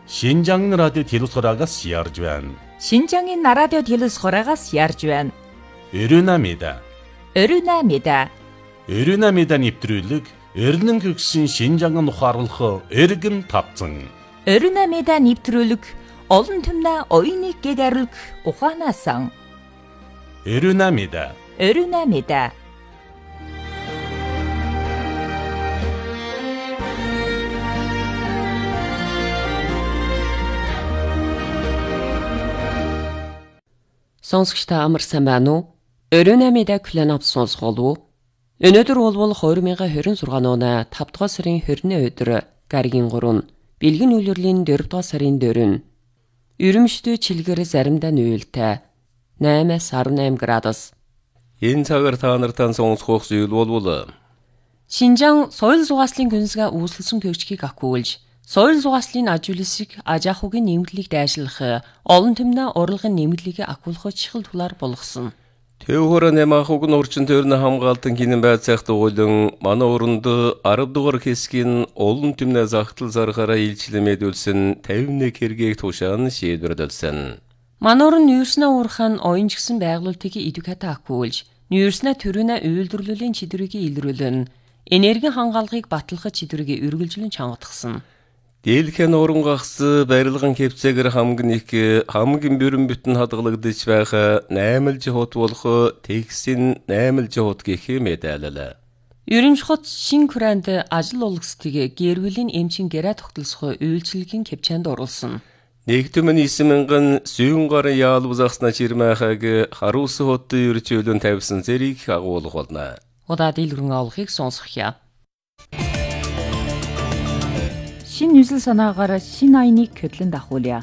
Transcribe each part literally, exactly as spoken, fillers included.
Шинжаан радио телевизороогоос ярьж байна. Шинжаангийн радио телевизороогоос ярьж байна. Өрүнамида. Өрүнамида. Өрүнамида нэвтрүүлэг Эрдэнэ гүгсэн Шинжаан ухааруулах эргэн тавцан. Өрүнамида нэвтрүүлэг олон түмнэ оюуныг гэдэрлэг ухаанасан. Өрүнамида. Өрүнамида. Сонсогч та амар сайн байна уу? Өрүнамида кланап сонсгол уу? Өнөөдөр болвол хоёр мянган двадцать шесть оны тавд дугаар сарын двадцатны өдөр гаригийн гурав бэлгэн үйлрлийн дөрөв дугаар сарын дөрөв Өрөмштэй чилгэр заримдаа нүүлтэй наймаас десять градус. Энэ цагаар та нартай сонсох зүйл болвол Шинжаан соёл зугааслын гүнзгий үүсэлсэн төвчгийг ахгүйж соёл зугааслын ажуулсыг ажаахугийн нэмэгдлийг дайшлах олон түмнэ урлагын нэмэгдлийг ахгуулах чихэл тулаар болгосон. Тэвхөр нэмахуг нурчин төрнө хамгаалтан гинэн байцаах дугуйлан манай өрөнд арав дугаар хэсгийн олон түмнэ захтал зархаараа илчлэмэдүүлсэн пятьдесят хэргийг тушаан шийдвэрлсэн. Манай өрн нүүрснэ уурхан оюун жигсэн байгуулалтыг эдүката ахгүйж нүүрснэ төрүнэ үйлдвэрлэлийн чидрийг илрүүлэн энерги хангаалгыг батлах чидрийг үргэлжлэн чангатгсан. Дийлхэн уран гахс барилгын хэвцээгэр хамгийн их хамгийн бүрэн бүтэн хадгалагдаж байгаа наймал жихот болох текстийн наймал жихот гэх мэдээлэл. Өрөмш хот шин хүрээнд ажил улгастыг гэрвэлийн эмчин гэрэ тогтолцох үйлчлэгийн кэпчанд оруулсан. Нэгдүмэн исмэнгэн сүүн гарын яалвзахсна чирмэхаг харуус хот үрчүүлэн тавьсан зэрийг агуулах болно. Удаад илрэн авахыг сонсохъя. Шин нүсэл санаагаар шин айныг хөдлөн дахуулъя.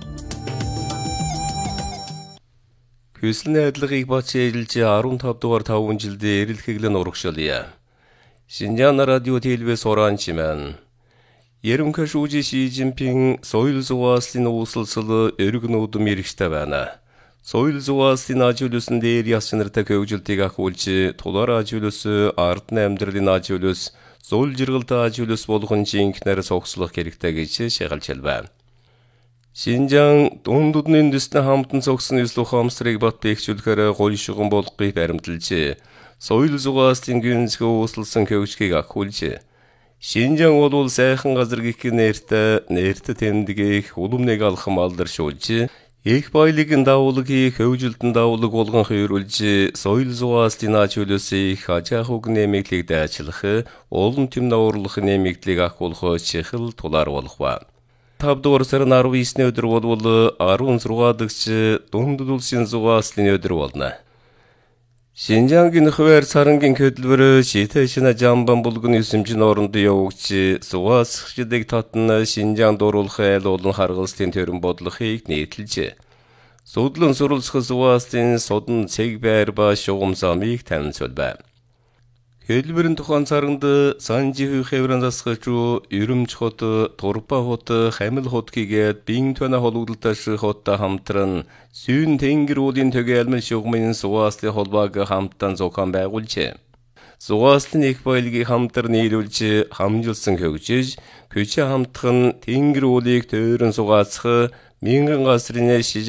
Хүсэл найдлагыг бач эжилж15 дугаар таван жилдээ эрэлхэглэн урагшуулъя. Шинжаан радио телевиз оранчимэн. Ерөнхий шүүжи Ши Жинпин соёл зугааслын үүсэлсэл өргөнүүд мэрэгчтэй байна. Соёл зугааслын ажуулсан дээр ясчнартай хөгжилтийг ахуулж тулаар ажуулс ардны амьдралын ажуулс зул жиргэлтэй ажуулс болгон жинкнэр согслох хэрэгтэй гэж шагалж байна. Шинжаан дундудны дэсний хамтан согсон ёслох хамсрыг бат бэхжүүлэхээр гойшгон болгохыг баримталж соёл зугааслын гүнзгий үүсэлсэн хөгжгийг ахуулж Шинжаан бол сайхан газар гэх нэртэй нэртэй тэмдгийг уламныг алхам алдаршуулж их баялагын давуулгийг хөгжилтэн давуулаг болгон хöyрүүлж соёл зугааслын ажуулсыг хажаахуг нэмэгдлийг дайчлах олон түмнэ урлах нэмэгдлийг ахуулах чихэл тулаар болох ба. тавд дугаар сарын десятны өдөр болвол16 дагч дундад улсын зугааслын өдөр болно. Шинжаангийн хуваар сарангийн хөдөлмөр шитэшнэ жамбан булгын эсэмжин оронд явагч зугаасчдыг татна Шинжаан дуруулах айл олон харгалзлын төрөн бодлохыг нийтэлж судлан суралцах зугааслын содон цэг байр ба шугам замыг танилцуулбай. Хөдөлмөрийн тухайн саранд Санжи хеврэн засгачу Өрөмч хот, Турба хот, Хамил хот гээд бин төна холбогдолтой хоттой хамтран сүүн тэнгэр уулын tögeэлмэн шугамын зугааслын холбоог хамтан зохион байгуулжээ. Зугааслын их баялагийг хамтар нийлүүлж хамжилсан хөгжиж, көчө хамтхан тэнгэр уулыг төөрөн зугаацах мянган гасрын